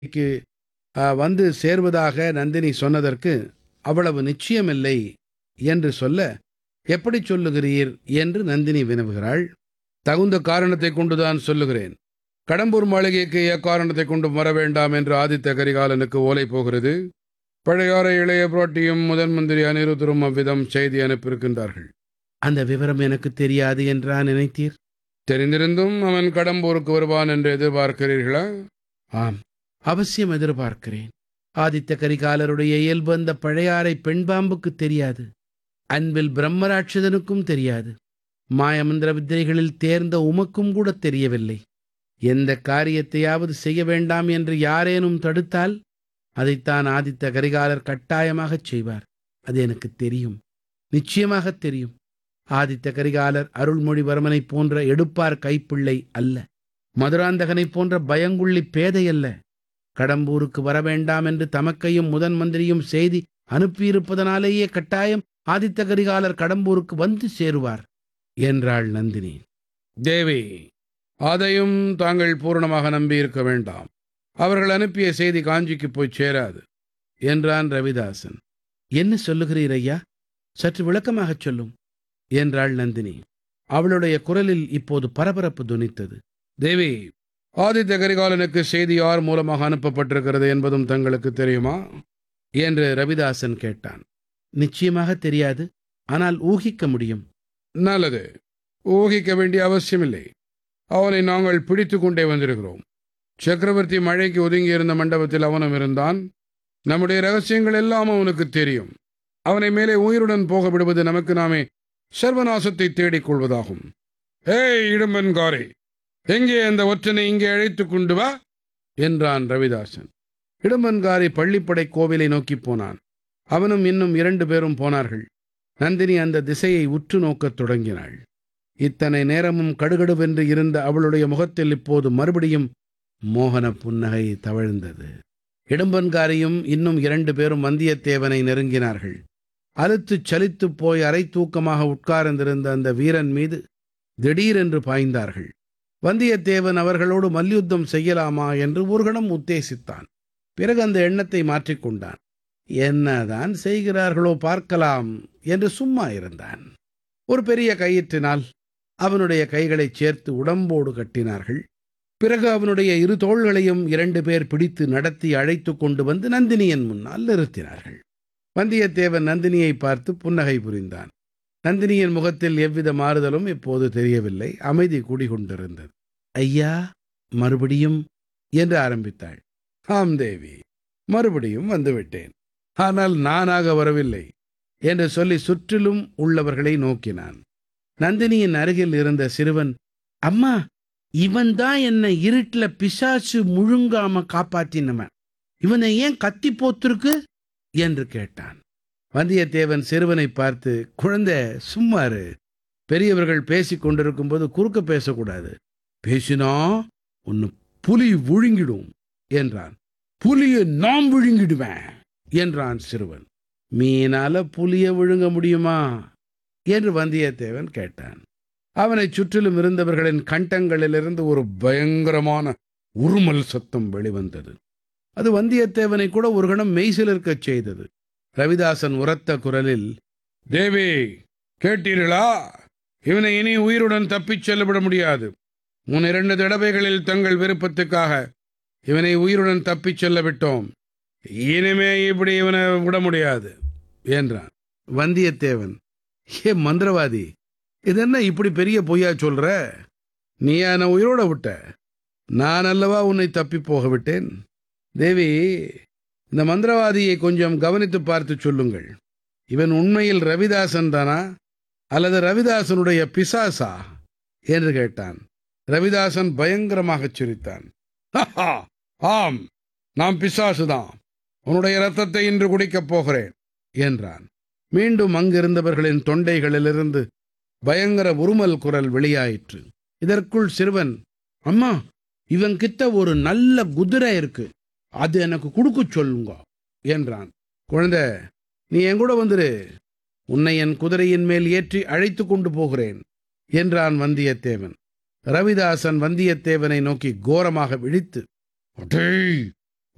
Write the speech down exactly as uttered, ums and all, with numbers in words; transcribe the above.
க்கு அ, வந்து சேர்வதாக நந்தினி சொன்னதற்கு அவ்வளவு நிச்சயமில்லை என்று சொல்ல, எப்படிச் சொல்லுகிறீர் என்று நந்தினி வினவுகிறாள். தகுந்த காரணத்தைக் கொண்டுதான் சொல்லுகிறேன். கடம்பூர் மாளிகைக்கு எக்காரணத்தைக் கொண்டும் வர வேண்டாம் என்று ஆதித்த கரிகாலனுக்கு ஓலை போகிறது. பழையாறை இளைய பிராட்டியும் முதன் மந்திரி அனிருத்தரும் அவ்விதம் செய்தி அனுப்பியிருக்கின்றார்கள். அந்த விவரம் எனக்கு தெரியாது என்றா நினைத்தீர்? தெரிந்திருந்தும் அவன் கடம்பூருக்கு வருவான் என்று எதிர்பார்க்கிறீர்களா? ஆம், அவசியம் எதிர்பார்க்கிறேன். ஆதித்த கரிகாலருடைய இயல்பு அந்த பழையாறை பெண்பாம்புக்கு தெரியாது. அன்பில் பிரம்மராட்சதனுக்கும் தெரியாது. மாயமந்திர வித்தைகளில் தேர்ந்த உமக்கும் கூட தெரியவில்லை. எந்த காரியத்தையாவது செய்ய வேண்டாம் என்று யாரேனும் தடுத்தால் அதைத்தான் ஆதித்த கரிகாலர் கட்டாயமாகச் செய்வார். அது எனக்கு தெரியும், நிச்சயமாகத் தெரியும். ஆதித்த கரிகாலர் அருள்மொழிவர்மனைப் போன்ற எடுப்பார் கைப்பிள்ளை அல்ல. மதுராந்தகனைப் போன்ற பயங்குள்ளி பேதை அல்ல. கடம்பூருக்கு வரவேண்டாம் என்று தமக்கையும் முதன் மந்திரியும் செய்தி அனுப்பியிருப்பதனாலேயே கட்டாயம் ஆதித்த கரிகாலர் கடம்பூருக்கு வந்து சேருவார் என்றாள் நந்தினி. தேவி, அதையும் தாங்கள் பூரணமாக நம்பியிருக்க வேண்டாம். அவர்கள் அனுப்பிய செய்தி காஞ்சிக்கு போய் சேராது என்றான் ரவிதாசன். என்ன சொல்லுகிறீர் ஐயா? சற்று விளக்கமாகச் சொல்லும் என்றாள் நந்தினி. அவளுடைய குரலில் இப்போது பரபரப்பு தொனித்தது. தேவி, ஆதித்த கரிகாலனுக்கு செய்தி யார் மூலமாக அனுப்பப்பட்டிருக்கிறது என்பதும் தங்களுக்கு தெரியுமா என்று ரவிதாசன் கேட்டான். நிச்சயமாக தெரியாது, ஆனால் ஊகிக்க முடியும். நல்லது, ஊகிக்க வேண்டிய அவசியமில்லை. அவனை நாங்கள் பிடித்து கொண்டே வந்திருக்கிறோம். சக்கரவர்த்தி மழைக்கு ஒதுங்கியிருந்த மண்டபத்தில் அவனும் இருந்தான். நம்முடைய ரகசியங்கள் எல்லாம் அவனுக்கு தெரியும். அவனை மேலே உயிருடன் போக விடுவது நமக்கு நாமே சர்வநாசத்தை தேடிக் கொள்வதாகும். ஏய் இடும்பன்காரே, எங்கே அந்த ஒற்றனை இங்கே அழைத்துக் கொண்டு வா என்றான் ரவிதாசன். இடும்பன்காரி பள்ளிப்படை கோவிலை நோக்கிப் போனான். அவனும் இன்னும் இரண்டு பேரும் போனார்கள். நந்தினி அந்த திசையை உற்று நோக்கத் தொடங்கினாள். இத்தனை நேரமும் கடுகடுவென்று இருந்த அவளுடைய முகத்தில் இப்போது மறுபடியும் மோகன புன்னகை தவழ்ந்தது. இடும்பன்காரியும் இன்னும் இரண்டு பேரும் வந்தியத்தேவனை நெருங்கினார்கள். அலுத்துச் சலித்துப் போய் அரை தூக்கமாக உட்கார்ந்திருந்த அந்த வீரன் மீது திடீரென்று பாய்ந்தார்கள். வந்தியத்தேவன் அவர்களோடு மல்யுத்தம் செய்யலாமா என்று ஒரு கணம் உத்தேசித்தான். பிறகு அந்த எண்ணத்தை மாற்றிக்கொண்டான். என்னதான் செய்கிறார்களோ பார்க்கலாம் என்று சும்மா இருந்தான். ஒரு பெரிய கயிற்றினால் அவனுடைய கைகளைச் சேர்த்து உடம்போடு கட்டினார்கள். பிறகு அவனுடைய இரு தோள்களையும் இரண்டு பேர் பிடித்து நடத்தி அழைத்து கொண்டு வந்து நந்தினியின் முன்னால் நிறுத்தினார்கள். வந்தியத்தேவன் நந்தினியை பார்த்து புன்னகை புரிந்தான். நந்தினியின் முகத்தில் எவ்வித மாறுதலும் இப்போது தெரியவில்லை. அமைதி கூடிக்கொண்டிருந்தது. ஐயா, மறுபடியும் என்று ஆரம்பித்தாள். ஆம் தேவி, மறுபடியும் வந்துவிட்டேன். ஆனால் நானாக வரவில்லை என்று சொல்லி சுற்றிலும் உள்ளவர்களை நோக்கினான். நந்தினியின் அருகில் இருந்த சிறுவன், அம்மா, இவன்தான் என்னை இருட்டுல பிசாசு முழுங்காம காப்பாத்தினவன். இவனை ஏன் கத்தி போத்திருக்கு என்று கேட்டான். வந்தியத்தேவன் சிறுவனை பார்த்து, குழந்தை சும்மாரு. பெரியவர்கள் பேசிக் கொண்டிருக்கும் போது குறுக்க பேசக்கூடாது. பேசினா உன்னை புலி விழுங்கிடும் என்றான். புலியை நாம் விழுங்கிடுவேன் என்றான் சிறுவன். மீனால புலிய விழுங்க முடியுமா என்று வந்தியத்தேவன் கேட்டான். அவனைச் சுற்றிலும் இருந்தவர்களின் கண்டங்களிலிருந்து ஒரு பயங்கரமான உருமல் சத்தம் வெளிவந்தது. அது வந்தியத்தேவனை கூட ஒரு கணம் மெய்சிலிருக்கச் செய்தது. ரவிதாசன் உரத்த குரலில், தேவி, கேட்டீர்களா? இவனை இனி உயிருடன் தப்பிச் செல்லவிட முடியாது. முன் இரண்டு தடவைகளில் தங்கள் விருப்பத்துக்காக இவனை உயிருடன் தப்பிச் செல்ல விட்டோம். இனிமே இப்படி இவனை விட முடியாது என்றான். வந்தியத்தேவன், ஏ மந்திரவாதி, இதென்ன இப்படி பெரிய பொய்யா சொல்ற? நீ என்ன உயிரோட விட்ட? நான் அல்லவா உன்னை தப்பி போக விட்டேன். தேவி, இந்த மந்திரவாதியை கொஞ்சம் கவனித்து பார்த்து சொல்லுங்கள். இவன் உண்மையில் ரவிதாசன் தானா அல்லது ரவிதாசனுடைய பிசாசா என்று கேட்டான். ரவிதாசன் பயங்கரமாகச் சிரித்தான். ஆம், நாம் பிசாசுதான். உன்னுடைய இரத்தத்தை இன்று குடிக்கப் போகிறேன் என்றான். மீண்டும் அங்கிருந்தவர்களின் தொண்டைகளிலிருந்து பயங்கர உருமல் குரல் வெளியாயிற்று. இதற்குள் சிறுவன், அம்மா, இவன் கிட்ட ஒரு நல்ல குதிரை இருக்கு, அது எனக்கு கொடுக்க சொல்லுங்க என்றான். குழந்தை, நீ என் கூட வந்துரு. உன்னை என் குதிரையின் மேல் ஏற்றி அழைத்து கொண்டு போகிறேன் என்றான் வந்தியத்தேவன். ரவிதாசன் வந்தியத்தேவனை நோக்கி கோரமாக விழித்து, அடே